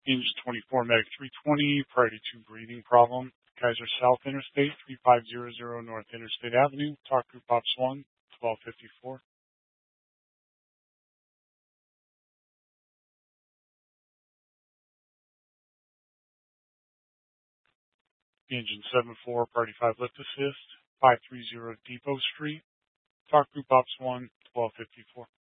Engine 24 Medic 320, priority 2 breathing problem. Kaiser South Interstate, 3500 North Interstate Avenue, Talk Group Ops 1, 1254. Engine 74, priority 5 lift assist, 530 Depot Street, Talk Group Ops 1, 1254.